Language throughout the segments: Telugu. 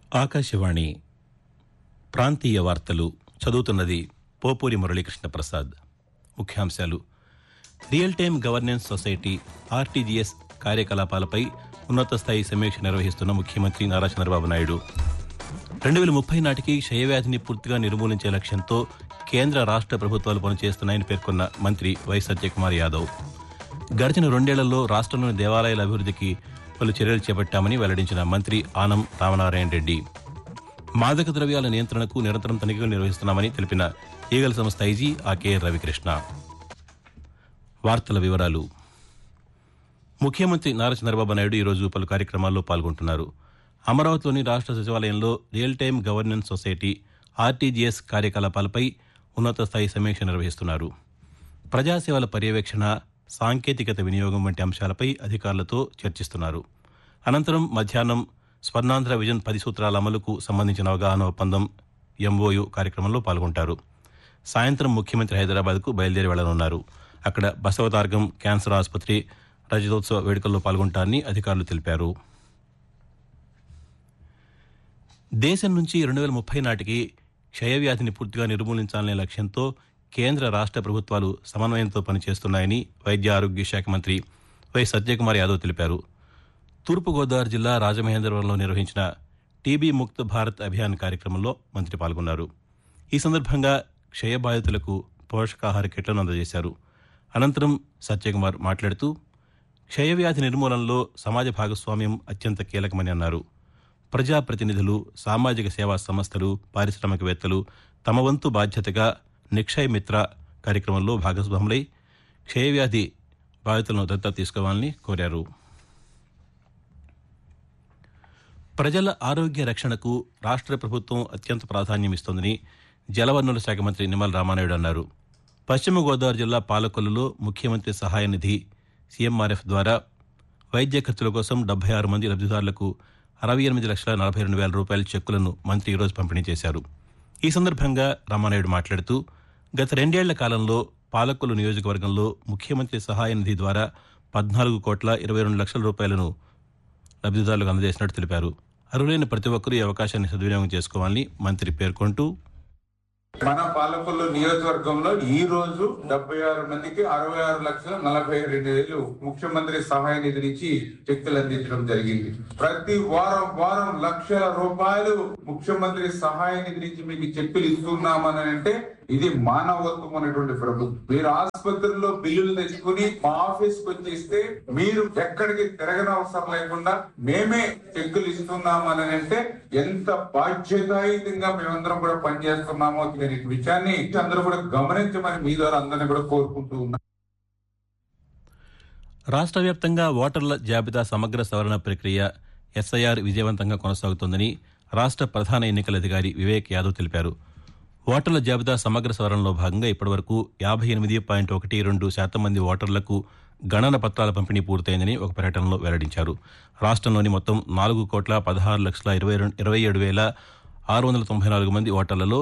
ఆకాశవాణి ప్రాంతీయ వార్తలు చదువుతున్నది పోపూరి మురళీకృష్ణ ప్రసాద్. ముఖ్యాంశాలు: real time governance society RTGS కార్యకలాపాలపై ఉన్నత స్థాయి సమీక్ష నిర్వహిస్తున్న ముఖ్యమంత్రి నారా చంద్రబాబు నాయుడు 2030 నాటికి క్షయవ్యాధిని పూర్తిగా నిర్మూలించే లక్ష్యంతో కేంద్ర రాష్ట్ర ప్రభుత్వాలు పనిచేస్తున్నాయని పేర్కొన్న మంత్రి వై సత్యకుమార్ యాదవ్ గడిచిన 2 ఏళ్లలో రాష్ట్రంలోని దేవాలయాల అభివృద్ధికి పలు చర్యలు చేపట్టామని వెల్లడించిన మంత్రి ఆనం రామనారాయణ రెడ్డి మాదక ద్రవ్యాల నియంత్రణకు నిరంతరం తనిఖీలు నిర్వహిస్తున్నామని తెలిపిన ఈగల్ సంస్థ ఐజీ ఆకే రవికృష్ణ. వార్తల వివరాలు. ముఖ్యమంత్రి నారా చంద్రబాబు నాయుడు ఈరోజు పలు కార్యక్రమాల్లో పాల్గొంటున్నారు. అమరావతిలోని రాష్ట్ర సచివాలయంలో real time governance society RTGS కార్యకలాపాలపై ఉన్నత స్థాయి సమీక్ష నిర్వహిస్తున్నారు. ప్రజాసేవల పర్యవేక్షణ, సాంకేతికత వినియోగం వంటి అంశాలపై అధికారులతో చర్చిస్తున్నారు. అనంతరం మధ్యాహ్నం స్వర్ణాంధ్ర విజన్ 10 సూత్రాల అమలుకు సంబంధించిన అవగాహన ఒప్పందం ఎంఓయూ కార్యక్రమంలో పాల్గొంటారు. సాయంత్రం ముఖ్యమంత్రి హైదరాబాద్కు బయలుదేరి వెళ్లనున్నారు. అక్కడ బసవతారకం క్యాన్సర్ ఆసుపత్రి రజతోత్సవ వేడుకల్లో పాల్గొంటారని అధికారులు తెలిపారు. దేశం నుంచి 2030 నాటికి క్షయవ్యాధిని పూర్తిగా నిర్మూలించాలనే లక్ష్యంతో కేంద్ర రాష్ట్ర ప్రభుత్వాలు సమన్వయంతో పనిచేస్తున్నాయని వైద్య ఆరోగ్య శాఖ మంత్రి వై సత్యకుమార్ యాదవ్ తెలిపారు. తూర్పుగోదావరి జిల్లా రాజమహేంద్రవరంలో నిర్వహించిన టీబీ ముక్త్ భారత్ అభియాన్ కార్యక్రమంలో మంత్రి పాల్గొన్నారు. ఈ సందర్భంగా క్షయబాధితులకు పోషకాహార కిట్లను అందజేశారు. అనంతరం సత్యకుమార్ మాట్లాడుతూ క్షయవ్యాధి నిర్మూలనలో సమాజ భాగస్వామ్యం అత్యంత కీలకమని అన్నారు. ప్రజాప్రతినిధులు, సామాజిక సేవా సంస్థలు, పారిశ్రామికవేత్తలు తమ వంతు బాధ్యతగా నిక్షయ్ మిత్ర కార్యక్రమంలో భాగస్వాములై క్షయవ్యాధి బాధితులను దత్తత తీసుకోవాలని కోరారు. ప్రజల ఆరోగ్య రక్షణకు రాష్ట్ర ప్రభుత్వం అత్యంత ప్రాధాన్యమిస్తోందని జలవనరుల శాఖ మంత్రి నిమ్మల రామానాయుడు అన్నారు. పశ్చిమ గోదావరి జిల్లా పాలకొల్లులో ముఖ్యమంత్రి సహాయ నిధి సీఎంఆర్ఎఫ్ ద్వారా వైద్య ఖర్చుల కోసం 76 మంది లబ్ధిదారులకు 68,42,000 రూపాయల చెక్కులను మంత్రి ఈరోజు పంపిణీ చేశారు. ఈ సందర్భంగా రామానాయుడు మాట్లాడుతూ గత 2 ఏళ్ల కాలంలో పాలకొల్లు నియోజకవర్గంలో ముఖ్యమంత్రి సహాయ నిధి ద్వారా 14,22,00,000 రూపాయలను లబ్ధిదారులకు అందజేసినట్టు తెలిపారు. అర్హులైన ప్రతి ఒక్కరూ ఈ అవకాశాన్ని సద్వినియోగం చేసుకోవాలని మంత్రి పేర్కొంటూ మన పాలకొల్లు నియోజకవర్గంలో ఈ రోజు 76 మందికి 66,42,000 ముఖ్యమంత్రి సహాయ నిధి నుంచి చెక్కులు అందించడం జరిగింది. ప్రతి వారం లక్షల రూపాయలు ముఖ్యమంత్రి సహాయ నిధి నుంచి మీకు చెక్కులు ఇస్తున్నామని అంటే ఇది మానవత్వం అనేటువంటి ప్రభుత్వం. మీరు ఆసుపత్రుల్లో బిల్లులు తెచ్చుకుని మా ఆఫీస్కి వచ్చి ఇస్తే మీరు ఎక్కడికి తిరగని అవసరం లేకుండా మేమే చెక్కులు ఇస్తున్నామని అంటే ఎంత బాధ్యతాయుతంగా మేమందరం కూడా పనిచేస్తున్నామో అనే విషయాన్ని అందరూ కూడా గమనించమని మీ ద్వారా అందరినీ కూడా కోరుకుంటూ ఉన్నాం. రాష్ట్ర వ్యాప్తంగా ఓటర్ల జాబితా సమగ్ర సవరణ ప్రక్రియ ఎస్ఐఆర్ విజయవంతంగా కొనసాగుతోందని రాష్ట్ర ప్రధాన ఎన్నికల అధికారి వివేక్ యాదవ్ తెలిపారు. ఓటర్ల జాబితా సమగ్ర సవరణలో భాగంగా ఇప్పటివరకు 58.12% మంది ఓటర్లకు గణన పత్రాల పంపిణీ పూర్తయిందని ఒక ప్రకటనలో వెల్లడించారు. రాష్ట్రంలోని మొత్తం 4,16,27,694 మంది ఓటర్లలో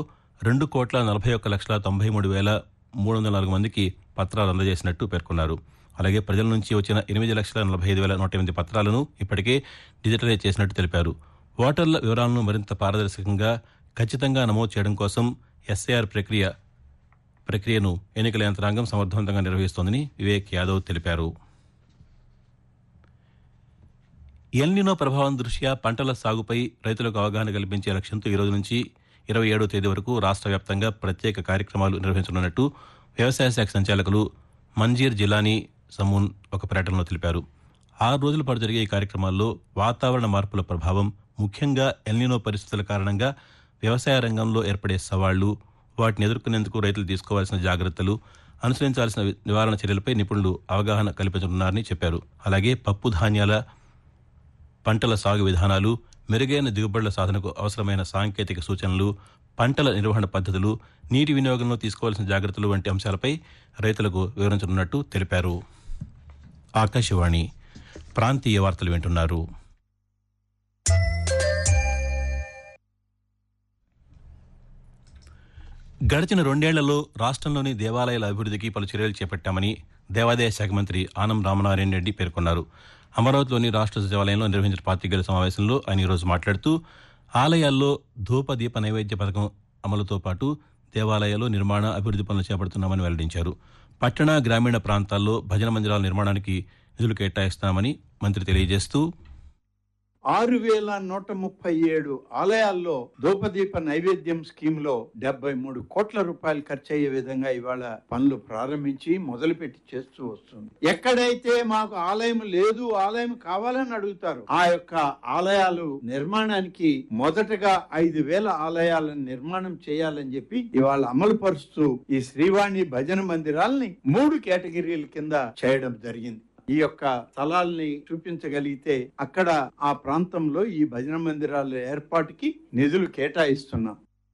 2,41,93,304 మందికి పత్రాలు అందజేసినట్టు పేర్కొన్నారు. అలాగే ప్రజల నుంచి వచ్చిన 8,45,108 పత్రాలను ఇప్పటికే డిజిటలైజ్ చేసినట్టు తెలిపారు. ఓటర్ల వివరాలను మరింత పారదర్శకంగా, ఖచ్చితంగా నమోదు చేయడం కోసం ఎస్ఐఆర్ ప్రక్రియను ఎన్నికల యంత్రాంగం సమర్థవంతంగా నిర్వహిస్తోందని వివేక్ యాదవ్ తెలిపారు. ఎల్నినో ప్రభావం దృష్ట్యా పంటల సాగుపై రైతులకు అవగాహన కల్పించే లక్ష్యంతో ఈ రోజు నుంచి 27వ తేదీ వరకు రాష్ట్ర వ్యాప్తంగా ప్రత్యేక కార్యక్రమాలు నిర్వహించనున్నట్టు వ్యవసాయ శాఖ సంచాలకులు మంజీర్ జిలానీ సమూన్ ఒక ప్రకటనలో తెలిపారు. 6 రోజుల పాటు జరిగే ఈ కార్యక్రమాల్లో వాతావరణ మార్పుల ప్రభావం, ముఖ్యంగా ఎల్నినో పరిస్థితుల కారణంగా వ్యవసాయ రంగంలో ఏర్పడే సవాళ్లు, వాటిని ఎదుర్కొనేందుకు రైతులు తీసుకోవాల్సిన జాగ్రత్తలు, అనుసరించాల్సిన నివారణ చర్యలపై నిపుణులు అవగాహన కల్పించనున్నారని చెప్పారు. అలాగే పప్పు ధాన్యాల పంటల సాగు విధానాలు, మెరుగైన దిగుబడుల సాధనకు అవసరమైన సాంకేతిక సూచనలు, పంటల నిర్వహణ పద్ధతులు, నీటి వినియోగంలో తీసుకోవాల్సిన జాగ్రత్తలు వంటి అంశాలపై రైతులకు వివరించనున్నట్టు తెలిపారు. ఆకాశవాణి ప్రాంతీయ వార్తలు వింటున్నారు. గడిచిన 2 ఏళ్లలో రాష్ట్రంలోని దేవాలయాల అభివృద్ధికి పలు చర్యలు చేపట్టామని దేవాదాయ శాఖ మంత్రి ఆనం రామనారాయణ రెడ్డి పేర్కొన్నారు. అమరావతిలోని రాష్ట్ర సచివాలయంలో నిర్వహించిన పాతికేయుల సమావేశంలో ఆయన ఈరోజు మాట్లాడుతూ ఆలయాల్లో ధూపదీప నైవేద్య పథకం అమలుతో పాటు దేవాలయాల్లో నిర్మాణ అభివృద్ధి పనులు చేపడుతున్నామని వెల్లడించారు. పట్టణ గ్రామీణ ప్రాంతాల్లో భజన మందిరాల నిర్మాణానికి నిధులు కేటాయిస్తామని మంత్రి తెలియజేస్తూ 6,137 ఆలయాల్లో ధూపదీప నైవేద్యం స్కీమ్ లో 73 కోట్ల రూపాయలు ఖర్చయ్యే విధంగా ఇవాళ పనులు ప్రారంభించి మొదలుపెట్టి చేస్తూ వస్తుంది. ఎక్కడైతే మాకు ఆలయం లేదు, ఆలయం కావాలని అడుగుతారు, ఆ యొక్క ఆలయాలు నిర్మాణానికి మొదటగా 5,000 ఆలయాలను నిర్మాణం చేయాలని చెప్పి ఇవాళ అమలు పరుస్తూ ఈ శ్రీవాణి భజన మందిరాల్ని 3 కేటగిరీల కింద చేయడం జరిగింది. ఈ యొక్క స్థలాల్ని చూపించగలిగితే అక్కడ ఆ ప్రాంతంలో ఈ భజన మందిరాల ఏర్పాటుకి నిధులు కేటాయిస్తున్నాం.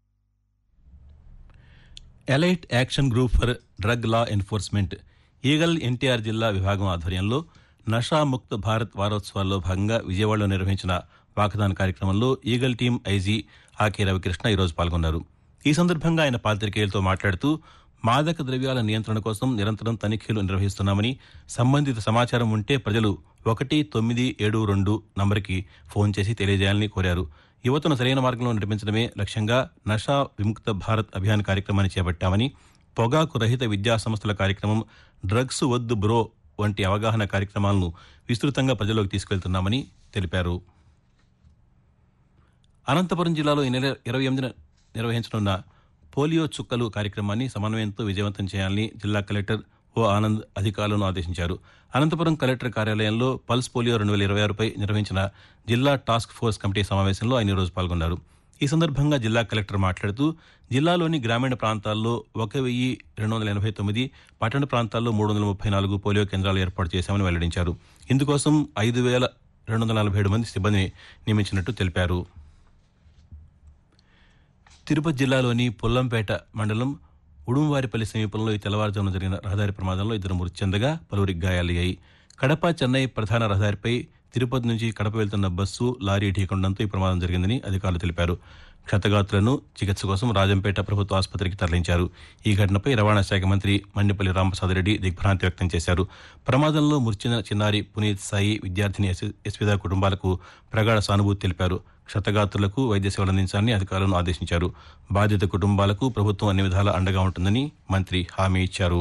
Elite action group for drug law enforcement eagle NTR జిల్లా విభాగం ఆధ్వర్యంలో నషాముక్త భారత్ వారోత్సవాల్లో భాగంగా విజయవాడలో నిర్వహించిన వాకథాన్ కార్యక్రమంలో ఈగల్ టీం ఐజీ ఆకే రవికృష్ణ ఈరోజు పాల్గొన్నారు. ఈ సందర్భంగా ఆయన పాత్రికేయులతో మాట్లాడుతూ మాదక ద్రవ్యాల నియంత్రణ కోసం నిరంతరం తనిఖీలు నిర్వహిస్తున్నామని, సంబంధిత సమాచారం ఉంటే ప్రజలు 1972 నంబర్కి ఫోన్ చేసి తెలియజేయాలని కోరారు. యువతను సరైన మార్గంలో నడిపించడమే లక్ష్యంగా నషా విముక్త భారత్ అభియాన్ కార్యక్రమాన్ని చేపట్టామని, పొగాకు రహిత విద్యా సంస్థల కార్యక్రమం, డ్రగ్స్ వద్దు బ్రో వంటి అవగాహన కార్యక్రమాలను విస్తృతంగా ప్రజల్లోకి తీసుకెళ్తున్నామని తెలిపారు. అనంతపురం జిల్లాలో ఈ నెల 28న నిర్వహించనున్న పోలియో చుక్కలు కార్యక్రమాన్ని సమన్వయంతో విజయవంతం చేయాలని జిల్లా కలెక్టర్ ఓ ఆనంద్ అధికారులను ఆదేశించారు. అనంతపురం కలెక్టర్ కార్యాలయంలో పల్స్ పోలియో 2026పై నిర్వహించిన జిల్లా టాస్క్ ఫోర్స్ కమిటీ సమావేశంలో ఆయన ఈరోజు పాల్గొన్నారు. ఈ సందర్భంగా జిల్లా కలెక్టర్ మాట్లాడుతూ జిల్లాలోని గ్రామీణ ప్రాంతాల్లో 1,289, పట్టణ ప్రాంతాల్లో 334 పోలియో కేంద్రాలు ఏర్పాటు చేశామని వెల్లడించారు. ఇందుకోసం 5,247 మంది సిబ్బందిని నియమించినట్టు తెలిపారు. తిరుపతి జిల్లాలోని పుల్లంపేట మండలం ఉడుంవారిపల్లి సమీపంలో ఈ తెల్లవారుజామున జరిగిన రహదారి ప్రమాదంలో 2 మృతి చెందగా పలువురికి గాయాలయ్యాయి. కడప చెన్నై ప్రధాన రహదారిపై తిరుపతి నుంచి కడప వెళ్తున్న బస్సు లారీ ఢీకొనడంతో ఈ ప్రమాదం జరిగిందని అధికారులు తెలిపారు. క్షతగాత్రులను చికిత్స కోసం రాజంపేట ప్రభుత్వ ఆసుపత్రికి తరలించారు. ఈ ఘటనపై రవాణా శాఖ మంత్రి మండిపల్లి రామప్రసాదరెడ్డి దిగ్భ్రాంతి వ్యక్తం చేశారు. ప్రమాదంలో మృతి చెందిన చిన్నారి పునీత్ సాయి, విద్యార్థిని యశ్విత కుటుంబాలకు ప్రగాఢ సానుభూతి తెలిపారు. క్షతగాత్రులకు వైద్య సేవలు అందించాలని అధికారులను ఆదేశించారు. బాధిత కుటుంబాలకు ప్రభుత్వం అన్ని విధాలా అండగా ఉంటుందని మంత్రి హామీ ఇచ్చారు.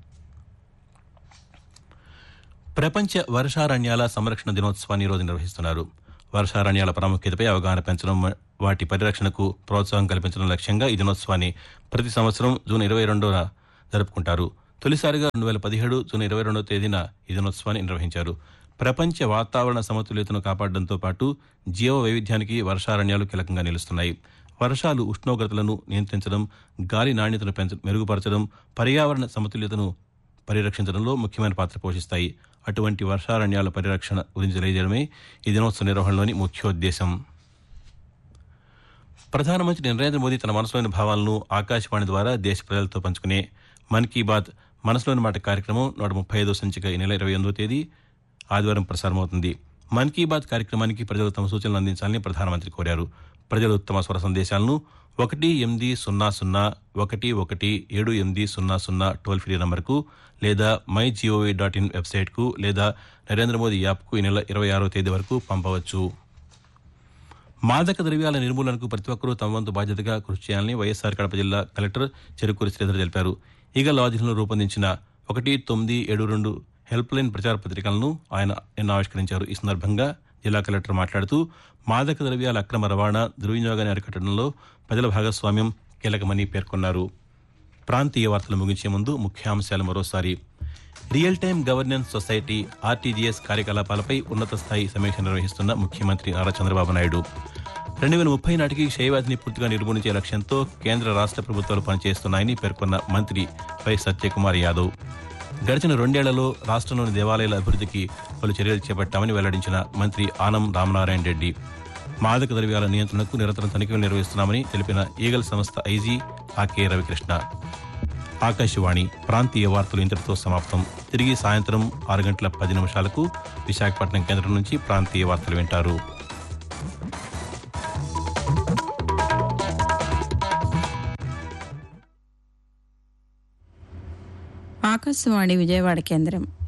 ప్రపంచ వర్షారణ్యాల సంరక్షణ దినోత్సవాన్ని ఈరోజు నిర్వహిస్తున్నారు. వర్షారణ్యాల ప్రాముఖ్యతపై అవగాహన పెంచడం, వాటి పరిరక్షణకు ప్రోత్సాహం కల్పించడం లక్ష్యంగా ఈ దినోత్సవాన్ని ప్రతి సంవత్సరం జూన్ 22న జరుపుకుంటారు. తొలిసారిగా 2017 జూన్ 22వ తేదీన ఈ దినోత్సవాన్ని నిర్వహించారు. ప్రపంచ వాతావరణ సమతుల్యతను కాపాడడంతో పాటు జీవ వైవిధ్యానికి వర్షారణ్యాలు కీలకంగా నిలుస్తున్నాయి. వర్షాలు ఉష్ణోగ్రతలను నియంత్రించడం, గాలి నాణ్యతను మెరుగుపరచడం, పర్యావరణ సమతుల్యతను పరిరక్షించడంలో ముఖ్యమైన పాత్ర పోషిస్తాయి. అటువంటి వర్షారణ్యాల పరిరక్షణ గురించి తెలియజేయడమే ఈ దినోత్సవ నిర్వహణలోని ముఖ్యోద్దేశం. ప్రధానమంత్రి నరేంద్ర మోదీ తన మనసులోని భావాలను ఆకాశవాణి ద్వారా దేశ ప్రజలతో పంచుకునే మన్ కీ బాత్ మనసులోని మాట కార్యక్రమం 135వ సంచిక ఈ నెల 28వ తేదీ ఆదివారం ప్రసారమవుతుంది. మన్ కీ బాత్ కార్యక్రమానికి ప్రజలు తమ సూచనలు అందించాలని ప్రధానమంత్రి కోరారు. ప్రజలు తమ స్వర సందేశాలను 18001117800 టోల్ ఫ్రీ నంబర్కు లేదా mygov.in వెబ్సైట్కు లేదా నరేంద్ర మోదీ యాప్కు ఈ నెల 26వ తేదీ వరకు పంపవచ్చు. మాదక ద్రవ్యాల నిర్మూలనకు ప్రతి ఒక్కరూ తమ వంతు బాధ్యతగా కృషి చేయాలని వైఎస్ఆర్ కడప జిల్లా కలెక్టర్ చెరుకూరి శ్రీధర్ తెలిపారు. ఈగల్ ఆధ్వర్యంలో రూపొందించిన 1972 హెల్ప్ లైన్ ప్రచార పత్రికలను ఆయన నిన్న ఆవిష్కరించారు. ఈ సందర్భంగా జిల్లా కలెక్టర్ మాట్లాడుతూ మాదక ద్రవ్యాల అక్రమ రవాణా, దుర్వినియోగాన్ని అరికట్టడంలో ప్రజల భాగస్వామ్యం కీలకమని పేర్కొన్నారు. ప్రాంతీయ వార్తలు ముగించే ముందు ముఖ్యాంశాలు మరోసారి. Real time governance society RTGS కార్యకలాపాలపై ఉన్నత స్థాయి సమీక్ష నిర్వహిస్తున్న ముఖ్యమంత్రి నారా చంద్రబాబు నాయుడు 2030 నాటికి క్షయవ్యాధిని పూర్తిగా నిర్మూలించే లక్ష్యంతో కేంద్ర రాష్ట్ర ప్రభుత్వాలు పనిచేస్తున్నాయని పేర్కొన్న మంత్రి వై సత్యకుమార్ యాదవ్. గడిచిన 2 ఏళ్లలో రాష్ట్రంలోని దేవాలయాల అభివృద్ధికి పలు చర్యలు చేపట్టామని వెల్లడించిన మంత్రి ఆనం రామనారాయణ రెడ్డి. మాదక ద్రవ్యాల నియంత్రణకు నిరంతరం తనిఖీలు నిర్వహిస్తున్నామని తెలిపిన ఈగల్ సంస్థ ఐజీ ఆకే రవికృష్ణ. ఆకాశవాణి ప్రాంతీయ వార్తలు ఇంతటితో సమాప్తం. తిరిగి సాయంత్రం 6:10 విశాఖపట్నం కేంద్రం నుంచి ప్రాంతీయ వార్తలు వింటారు. ఆకాశవాణి విజయవాడ కేంద్రం.